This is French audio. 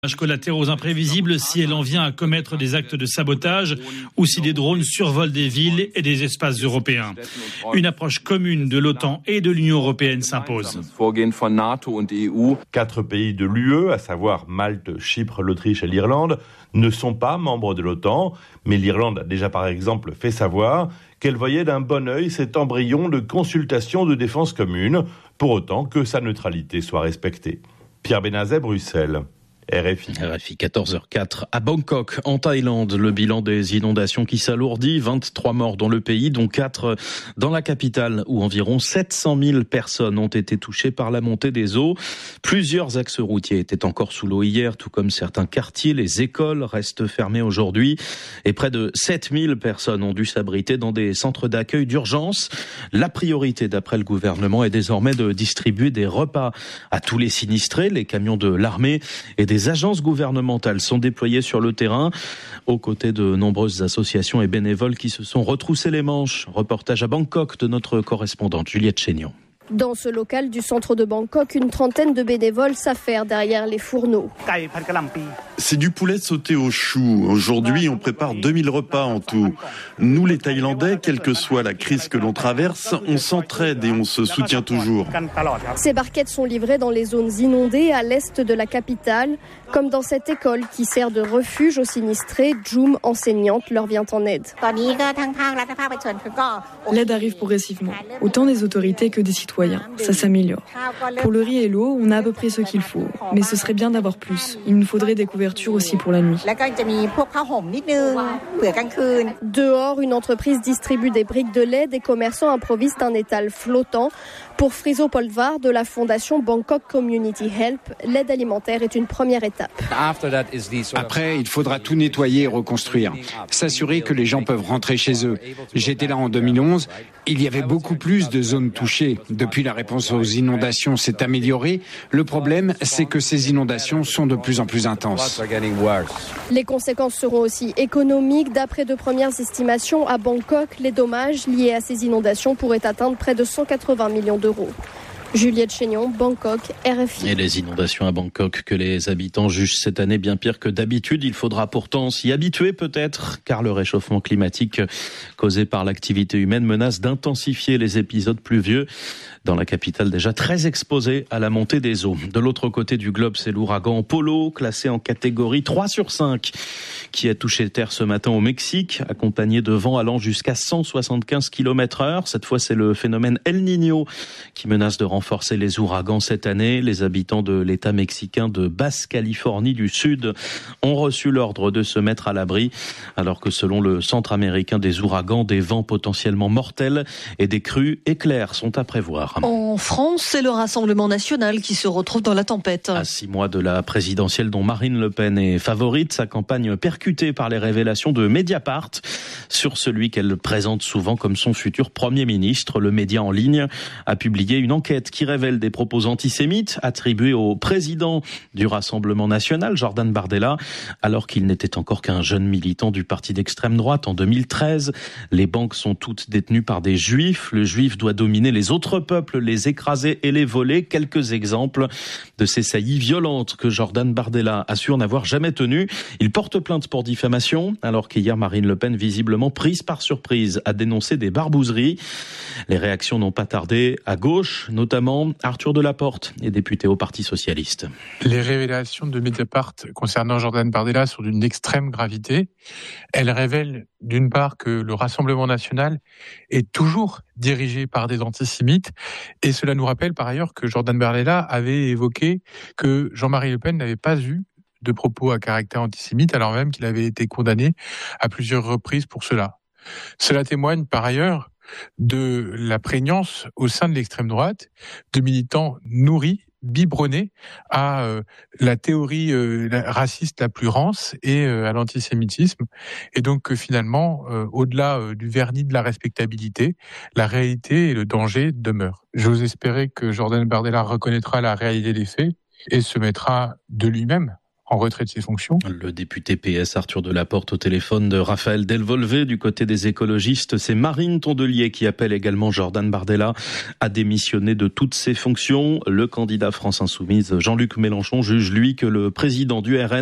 Collatéraux imprévisibles si elle en vient à commettre des actes de sabotage ou si des drones survolent des villes et des espaces européens. Une approche commune de l'OTAN et de l'Union européenne s'impose. 4 pays de l'UE, à savoir Malte, Chypre, l'Autriche et l'Irlande, ne sont pas membres de l'OTAN, mais l'Irlande a déjà par exemple fait savoir qu'elle voyait d'un bon œil cet embryon de consultation de défense commune, pour autant que sa neutralité soit respectée. Pierre Benazet, Bruxelles. RFI 14h04 à Bangkok, en Thaïlande. Le bilan des inondations qui s'alourdit, 23 morts dans le pays, dont 4 dans la capitale, où environ 700 000 personnes ont été touchées par la montée des eaux. Plusieurs axes routiers étaient encore sous l'eau hier, tout comme certains quartiers. Les écoles restent fermées aujourd'hui et près de 7000 personnes ont dû s'abriter dans des centres d'accueil d'urgence. La priorité, d'après le gouvernement, est désormais de distribuer des repas à tous les sinistrés. Les camions de l'armée et des agences gouvernementales sont déployées sur le terrain, aux côtés de nombreuses associations et bénévoles qui se sont retroussés les manches. Reportage à Bangkok de notre correspondante Juliette Chénion. Dans ce local du centre de Bangkok, une trentaine de bénévoles s'affairent derrière les fourneaux. C'est du poulet sauté au chou. Aujourd'hui, on prépare 2000 repas en tout. Nous, les Thaïlandais, quelle que soit la crise que l'on traverse, on s'entraide et on se soutient toujours. Ces barquettes sont livrées dans les zones inondées à l'est de la capitale, comme dans cette école qui sert de refuge aux sinistrés. Jum, enseignante, leur vient en aide. L'aide arrive progressivement, autant des autorités que des citoyens. Ça s'améliore. Pour le riz et l'eau, on a à peu près ce qu'il faut. Mais ce serait bien d'avoir plus. Il nous faudrait des couvertures aussi pour la nuit. Dehors, une entreprise distribue des briques de lait. Des commerçants improvisent un étal flottant. Pour Friso Polvar de la fondation Bangkok Community Help, l'aide alimentaire est une première étape. Après, il faudra tout nettoyer et reconstruire. S'assurer que les gens peuvent rentrer chez eux. J'étais là en 2011. Il y avait beaucoup plus de zones touchées. Depuis, la réponse aux inondations s'est améliorée. Le problème, c'est que ces inondations sont de plus en plus intenses. Les conséquences seront aussi économiques. D'après de premières estimations, à Bangkok, les dommages liés à ces inondations pourraient atteindre près de 180 millions d'euros. Juliette Chénion, Bangkok, RFI. Et les inondations à Bangkok que les habitants jugent cette année bien pire que d'habitude. Il faudra pourtant s'y habituer peut-être, car le réchauffement climatique causé par l'activité humaine menace d'intensifier les épisodes pluvieux dans la capitale déjà très exposée à la montée des eaux. De l'autre côté du globe, c'est l'ouragan Polo, classé en catégorie 3/5, qui a touché terre ce matin au Mexique, accompagné de vents allant jusqu'à 175 km/h. Cette fois, c'est le phénomène El Niño qui menace de renforcer les ouragans cette année. Les habitants de l'État mexicain de Basse-Californie du Sud ont reçu l'ordre de se mettre à l'abri, alors que selon le Centre américain des ouragans, des vents potentiellement mortels et des crues éclairs sont à prévoir. En France, c'est le Rassemblement national qui se retrouve dans la tempête. À 6 mois de la présidentielle dont Marine Le Pen est favorite, sa campagne percutée par les révélations de Mediapart sur celui qu'elle présente souvent comme son futur Premier ministre. Le média en ligne a publié une enquête qui révèle des propos antisémites attribués au président du Rassemblement national, Jordan Bardella, alors qu'il n'était encore qu'un jeune militant du parti d'extrême droite en 2013. Les banques sont toutes détenues par des juifs. Le juif doit dominer les autres peuples, les écraser et les voler. Quelques exemples de ces saillies violentes que Jordan Bardella assure n'avoir jamais tenues. Il porte plainte pour diffamation, alors qu'hier Marine Le Pen, visiblement prise par surprise, a dénoncé des barbouzeries. Les réactions n'ont pas tardé à gauche, notamment Arthur Delaporte est député au Parti socialiste. Les révélations de Mediapart concernant Jordan Bardella sont d'une extrême gravité. Elles révèlent d'une part que le Rassemblement national est toujours dirigé par des antisémites, et cela nous rappelle par ailleurs que Jordan Bardella avait évoqué que Jean-Marie Le Pen n'avait pas eu de propos à caractère antisémite, alors même qu'il avait été condamné à plusieurs reprises pour cela. Cela témoigne par ailleurs de la prégnance au sein de l'extrême droite de militants nourris, biberonnés à la théorie raciste la plus rance et à l'antisémitisme. Et donc finalement, au-delà du vernis de la respectabilité, la réalité et le danger demeurent. J'ose espérer que Jordan Bardella reconnaîtra la réalité des faits et se mettra de lui-même en retrait de ses fonctions. Le député PS Arthur Delaporte au téléphone de Raphaël Delvolvé du côté des écologistes. C'est Marine Tondelier qui appelle également Jordan Bardella à démissionner de toutes ses fonctions. Le candidat France Insoumise Jean-Luc Mélenchon juge, lui, que le président du RN